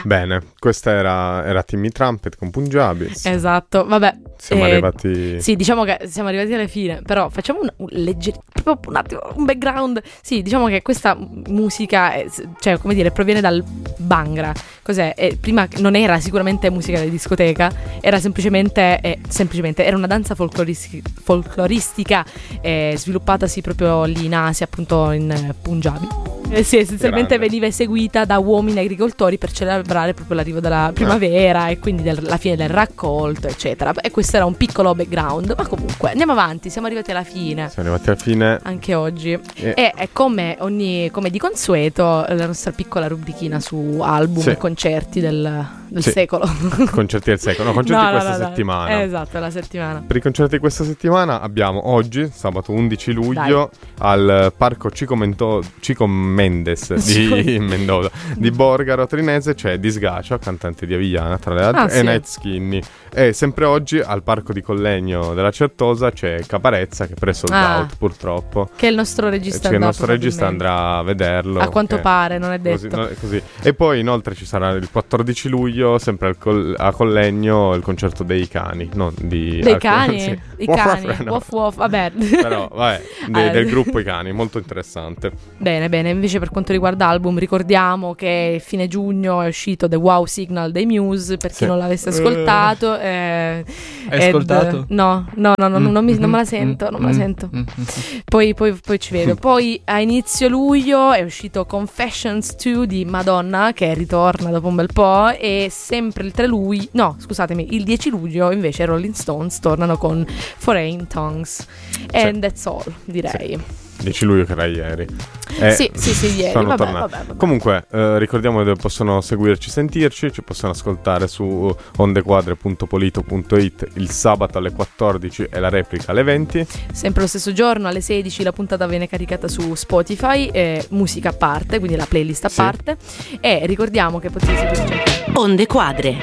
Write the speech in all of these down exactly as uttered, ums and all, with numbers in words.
Bene, questa era, era Timmy Trumpet con Punjabi. Esatto, vabbè. Siamo eh, arrivati... Sì, diciamo che siamo arrivati alla fine, però facciamo un, un leggero, proprio un attimo, un background. Sì, diciamo che questa musica, è, cioè, come dire, proviene dal Bhangra. Cos'è? Eh, prima non era sicuramente musica di discoteca, era semplicemente, eh, semplicemente era una danza folcloristica, folcloristica eh, sviluppatasi proprio lì in Asia, appunto in eh, Punjabi. Eh, sì, essenzialmente Grande. veniva eseguita da uomini agricoltori per celebrare proprio l'arrivo della primavera e quindi del, la fine del raccolto, eccetera. E questo era un piccolo background, ma comunque andiamo avanti, siamo arrivati alla fine. Siamo arrivati alla fine. Anche oggi. E, e, e come, ogni, come di consueto, la nostra piccola rubrichina su album sì. e concerti del, del sì. secolo. Concerti del secolo, no, concerti no, di questa no, no, settimana. No. Esatto, è la settimana. Per i concerti di questa settimana abbiamo oggi, sabato undici luglio, Dai. al Parco Cico, Mento- Cico Mendes di Mendoza di Borgaro Trinese c'è Disgacia, cantante di Avigliana tra le altre, ah, e sì. Night Skinny. E sempre oggi al Parco di Collegno della Certosa c'è Caparezza, che è preso il ah, out purtroppo. Che il nostro regista Che il nostro regista andrà a vederlo. A quanto che, pare, non è detto. Così, no, così. E poi inoltre ci sarà il quattordici luglio, sempre al col- a Collegno, il concerto dei cani. Non di dei alcuni, cani? Sì. I Wof, cani? wof, no. Wof, wof, vabbè. Però, vabbè, de- eh. del gruppo I Cani, molto interessante. Bene, bene. Invece per quanto riguarda album, ricordiamo che fine giugno è uscito The Wow Signal dei Muse, per chi sì. non l'avesse ascoltato. Eh, Hai ascoltato? No, no, no, no mm, non, mi, mm-hmm, non me la sento, non me la mm, sento. mm, Poi, poi, poi ci vedo. Poi a inizio luglio è uscito Confessions due di Madonna, che ritorna dopo un bel po', e sempre il tre luglio, no, scusatemi, il dieci luglio invece Rolling Stones tornano con Foreign Tongues. And sì. that's all, direi. Sì. dieci luglio che era ieri. Eh, sì, sì, sì, ieri. Vabbè, vabbè, vabbè, vabbè. Comunque, eh, ricordiamo che possono seguirci, sentirci, ci possono ascoltare su ondequadre punto polito punto it il sabato alle quattordici e la replica alle venti. Sempre lo stesso giorno alle sedici la puntata viene caricata su Spotify, eh, musica a parte, quindi la playlist a sì. parte. E ricordiamo che potete seguirci anche Onde Quadre.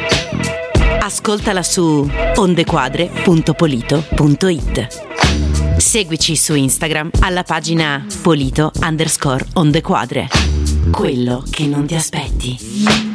Ascoltala su ondequadre punto polito punto it. Seguici su Instagram alla pagina polito underscore ondequadre. Quello che non ti aspetti.